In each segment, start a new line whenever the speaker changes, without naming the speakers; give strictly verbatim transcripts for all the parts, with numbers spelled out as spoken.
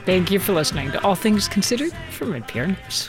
Thank you for listening to All Things Considered from N P R News.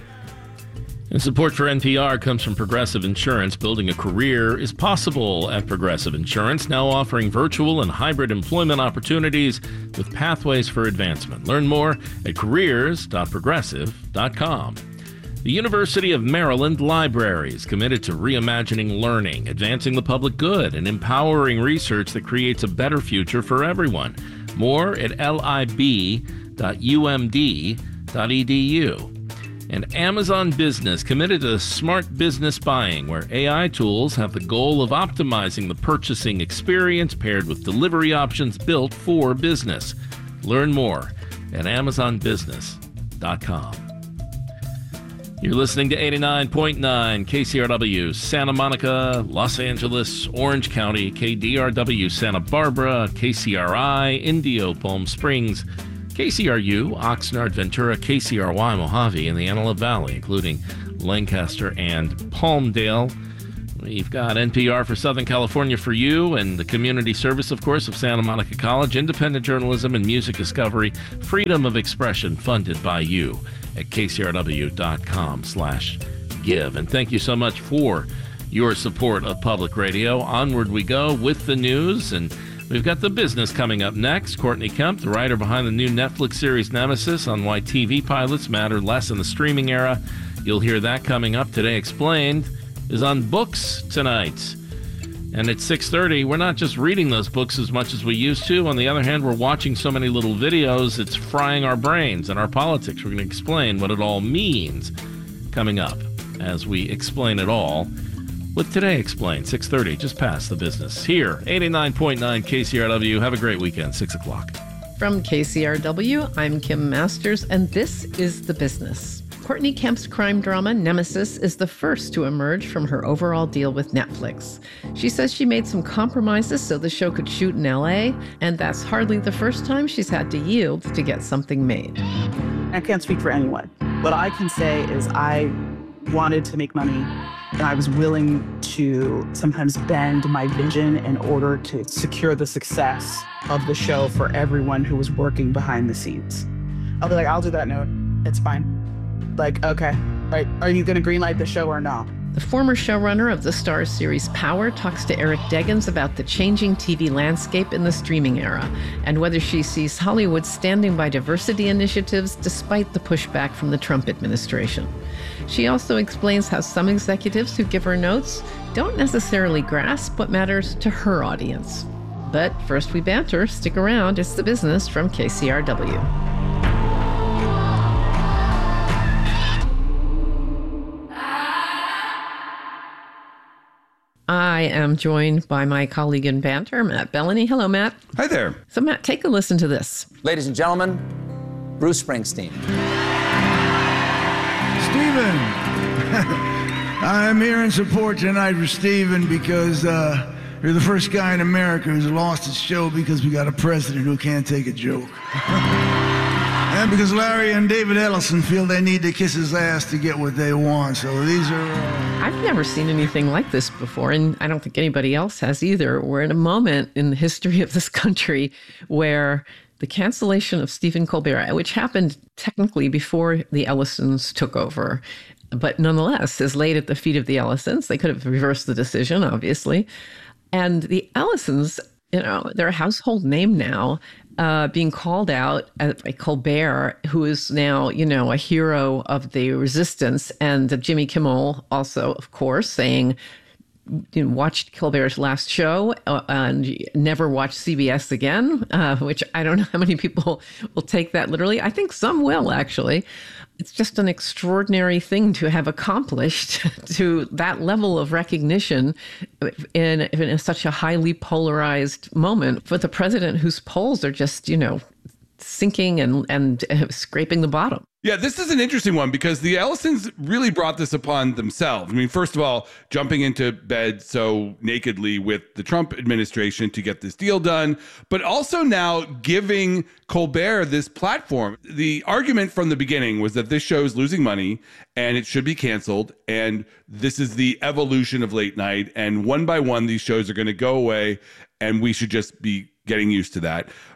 And support for N P R comes from Progressive Insurance. Building a career is possible at Progressive Insurance, now offering virtual and hybrid employment opportunities with pathways for advancement. Learn more at careers dot progressive dot com. The University of Maryland Libraries, committed to reimagining learning, advancing the public good, and empowering research that creates a better future for everyone. More at lib dot u m d dot e d u. And Amazon Business, committed to smart business buying, where A I tools have the goal of optimizing the purchasing experience paired with delivery options built for business. Learn more at amazon business dot com. You're listening to eighty-nine point nine K C R W, Santa Monica, Los Angeles, Orange County, K D R W, Santa Barbara, K C R I, Indio, Palm Springs, K C R U, Oxnard, Ventura, K C R Y, Mojave, and the Antelope Valley, including Lancaster and Palmdale. We've got N P R for Southern California for you, and the community service, of course, of Santa Monica College, independent journalism and music discovery, freedom of expression funded by you at k c r w dot com slash give. And thank you so much for your support of public radio. Onward we go with the news, and we've got the business coming up next. Courtney Kemp, the writer behind the new Netflix series Nemesis, on why T V pilots matter less in the streaming era. You'll hear that coming up. Today Explained is on books tonight. And at six thirty, we're not just reading those books as much as we used to. On the other hand, we're watching so many little videos, it's frying our brains and our politics. We're going to explain what it all means coming up as we explain it all with Today Explained, six thirty, just past the business. Here, eighty-nine point nine K C R W. Have a great weekend, six o'clock.
From K C R W, I'm Kim Masters, and this is The Business. Courtney Kemp's crime drama, Nemesis, is the first to emerge from her overall deal with Netflix. She says she made some compromises so the show could shoot in L A, and that's hardly the first time she's had to yield to get something made.
I can't speak for anyone. What I can say is I wanted to make money, and I was willing to sometimes bend my vision in order to secure the success of the show for everyone who was working behind the scenes. I'll be like, I'll do that note. It's fine. Like, okay, right, are you going to greenlight the show or not?
The former showrunner of the Starz series Power talks to Eric Deggans about the changing T V landscape in the streaming era and whether she sees Hollywood standing by diversity initiatives despite the pushback from the Trump administration. She also explains how some executives who give her notes don't necessarily grasp what matters to her audience. But first we banter. Stick around. It's The Business from K C R W. I am joined by my colleague in banter, Matt Bellany. Hello, Matt.
Hi there.
So, Matt, take a listen to this.
Ladies and gentlemen, Bruce Springsteen.
Stephen, I'm here in support tonight for Stephen because uh, you're the first guy in America who's lost his show because we got a president who can't take a joke. And because Larry and David Ellison feel they need to kiss his ass to get what they want. So these are... Uh...
I've never seen anything like this before, and I don't think anybody else has either. We're in a moment in the history of this country where the cancellation of Stephen Colbert, which happened technically before the Ellisons took over, but nonetheless is laid at the feet of the Ellisons. They could have reversed the decision, obviously. And the Ellisons, you know, they're a household name now, uh, being called out by Colbert, who is now, you know, a hero of the resistance, and Jimmy Kimmel also, of course, saying, you know, watched Colbert's last show uh, and never watched C B S again, uh, which I don't know how many people will take that literally. I think some will, actually. It's just an extraordinary thing to have accomplished to that level of recognition in, in such a highly polarized moment for the president whose polls are just, you know, sinking and, and scraping the bottom.
Yeah, this is an interesting one because the Ellisons really brought this upon themselves. I mean, first of all, jumping into bed so nakedly with the Trump administration to get this deal done, but also now giving Colbert this platform. The argument from the beginning was that this show is losing money and it should be canceled. And this is the evolution of late night. And one by one, these shows are going to go away and we should just be getting used to that.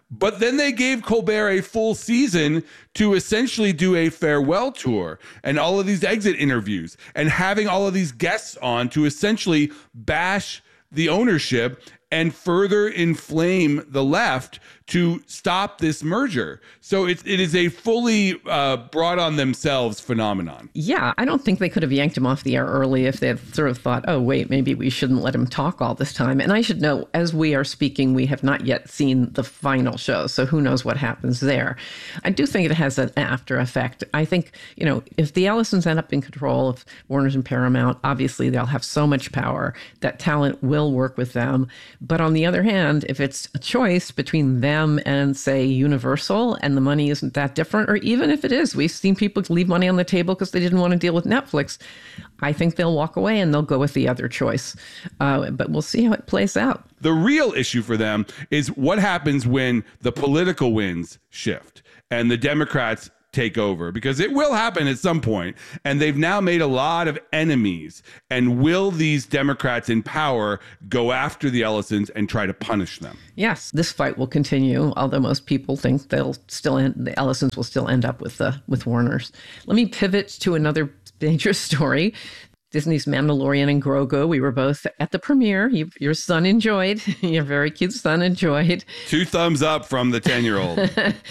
But then they gave Colbert a full season to essentially do a farewell tour and all of these exit interviews and having all of these guests on to essentially bash the ownership and further inflame the left to stop this merger. So it, it is a fully uh, brought on themselves phenomenon.
Yeah, I don't think they could have yanked him off the air early if they had sort of thought, oh, wait, maybe we shouldn't let him talk all this time. And I should know, as we are speaking, we have not yet seen the final show. So who knows what happens there. I do think it has an after effect. I think, you know, if the Ellisons end up in control of Warner's and Paramount, obviously they'll have so much power that talent will work with them. But on the other hand, if it's a choice between them and, say, Universal, and the money isn't that different, or even if it is, we've seen people leave money on the table because they didn't want to deal with Netflix, I think they'll walk away and they'll go with the other choice. Uh, but we'll see how it plays out.
The real issue for them is what happens when the political winds shift and the Democrats take over, because it will happen at some point. And they've now made a lot of enemies. And will these Democrats in power go after the Ellisons and try to punish them?
Yes, this fight will continue, although most people think they'll still end, the Ellisons will still end up with the with Warner's. Let me pivot to another dangerous story. Disney's Mandalorian and Grogu. We were both at the premiere. You, your son enjoyed. Your very cute son enjoyed.
Two thumbs up from the ten-year-old.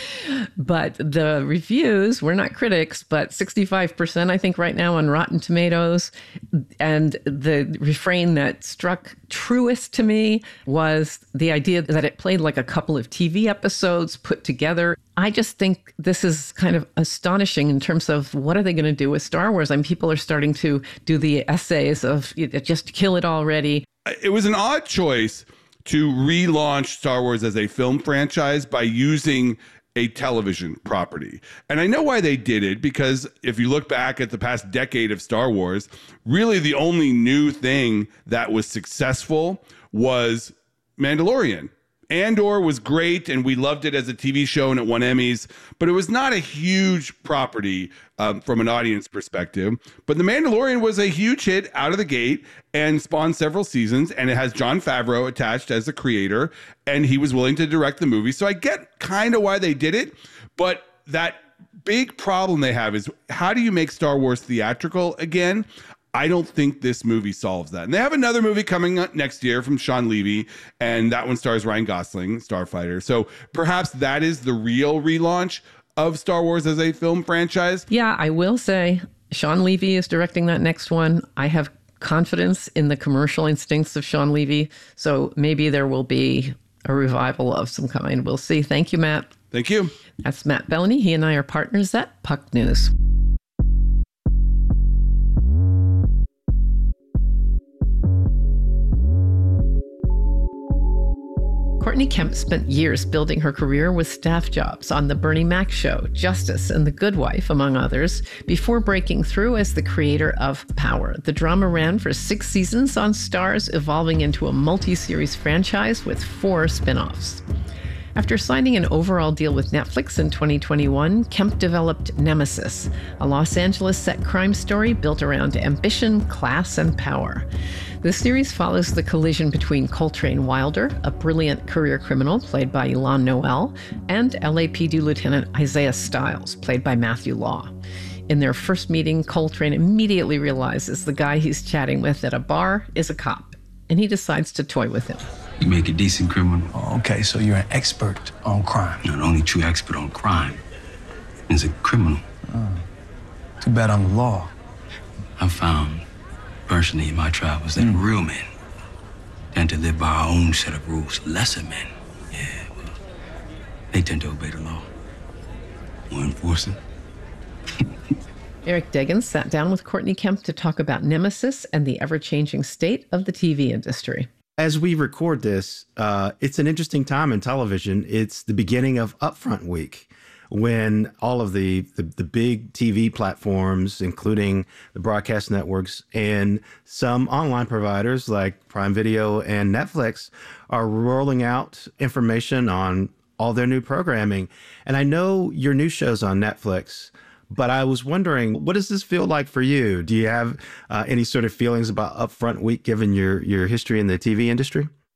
But the reviews, we're not critics, but sixty-five percent, I think, right now on Rotten Tomatoes. And the refrain that struck truest to me was the idea that it played like a couple of T V episodes put together. I just think this is kind of astonishing in terms of what are they going to do with Star Wars? I mean, people are starting to do the essays of just kill it already.
It was an odd choice to relaunch Star Wars as a film franchise by using a television property. And I know why they did it, because if you look back at the past decade of Star Wars, really the only new thing that was successful was Mandalorian. Andor was great, and we loved it as a T V show, and it won Emmys, but it was not a huge property um, from an audience perspective. But The Mandalorian was a huge hit out of the gate and spawned several seasons, and it has Jon Favreau attached as the creator, and he was willing to direct the movie. So I get kind of why they did it, but that big problem they have is, how do you make Star Wars theatrical again? I don't think this movie solves that. And they have another movie coming up next year from Sean Levy, and that one stars Ryan Gosling, Starfighter. So perhaps that is the real relaunch of Star Wars as a film franchise.
Yeah, I will say Sean Levy is directing that next one. I have confidence in the commercial instincts of Sean Levy, so maybe there will be a revival of some kind. We'll see. Thank you, Matt.
Thank you.
That's Matt Bellany. He and I are partners at Puck News. Courtney Kemp spent years building her career with staff jobs on The Bernie Mac Show, Justice, and The Good Wife, among others, before breaking through as the creator of Power. The drama ran for six seasons on Starz, evolving into a multi-series franchise with four spin-offs. After signing an overall deal with Netflix in twenty twenty-one, Kemp developed Nemesis, a Los Angeles-set crime story built around ambition, class, and power. The series follows the collision between Coltrane Wilder, a brilliant career criminal played by Ilan Noel, and L A P D Lieutenant Isaiah Stiles, played by Matthew Law. In their first meeting, Coltrane immediately realizes the guy he's chatting with at a bar is a cop, and he decides to toy with him.
You make a decent criminal.
Oh, okay, so you're an expert on crime.
Not only true expert on crime is a criminal.
Oh. Too bad I'm the law.
I found personally in my travels that mm. real men tend to live by our own set of rules. Lesser men, yeah, well, they tend to obey the law. More enforcing.
Eric Deggans sat down with Courtney Kemp to talk about Nemesis and the ever-changing state of the T V industry.
As we record this, uh, it's an interesting time in television. It's the beginning of Upfront Week, when all of the, the, the big T V platforms, including the broadcast networks and some online providers like Prime Video and Netflix, are rolling out information on all their new programming. And I know your new show's on Netflix, but I was wondering, what does this feel like for you? Do you have uh, any sort of feelings about Upfront Week, given your, your history in the T V industry?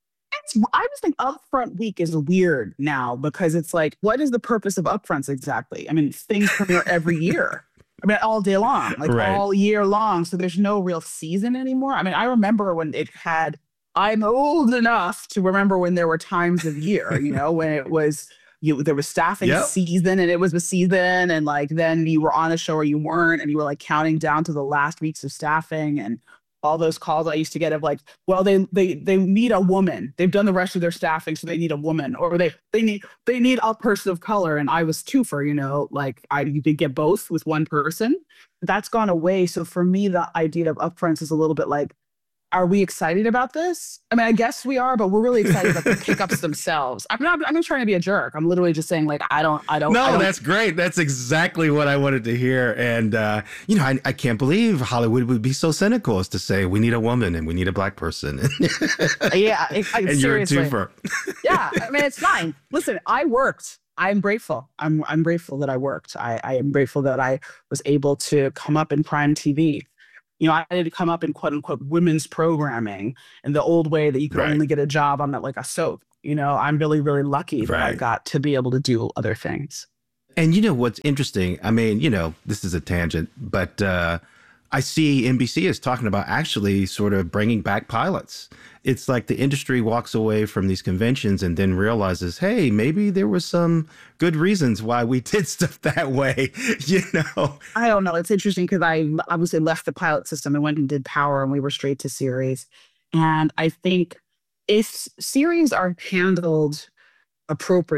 I just think upfront week is weird now because it's like, what is the purpose of upfronts exactly? I mean, things premiere every year. I mean, all day long, like
Right.
all year long. So there's no real season anymore. I mean, I remember when it had, I'm old enough to remember when there were times of year, you know, when it was, you there was staffing
Yep.
season and it was the season. And like, then you were on a show or you weren't, and you were like counting down to the last weeks of staffing, and all those calls I used to get of like, well, they they they need a woman. They've done the rest of their staffing, so they need a woman, or they they need they need a person of color. And I was twofer, you know, like I you did get both with one person. That's gone away. So for me, the idea of upfronts is a little bit like, are we excited about this? I mean, I guess we are, but we're really excited about the pickups themselves. I'm not. I'm not trying to be a jerk. I'm literally just saying, like, I don't. I don't.
No,
I don't,
that's great. That's exactly what I wanted to hear. And, uh, you know, I, I can't believe Hollywood would be so cynical as to say we need a woman and we need a black person.
yeah, it, I,
and you're a
seriously.
twofer.
Yeah, I mean, it's fine. Listen, I worked. I'm grateful. I'm I'm grateful that I worked. I, I am grateful that I was able to come up in prime T V. You know, I had to come up in quote unquote women's programming in the old way that you could
Right.
only get a job on that, like a soap. You know, I'm really, really lucky that I
Right.
got to be able to do other things.
And you know what's interesting? I mean, you know, this is a tangent, but uh, I see N B C is talking about actually sort of bringing back pilots. It's like the industry walks away from these conventions and then realizes, hey, maybe there was some good reasons why we did stuff that way, you know?
I don't know. It's interesting because I obviously left the pilot system and went and did Power, and we were straight to series. And I think if series are handled appropriately,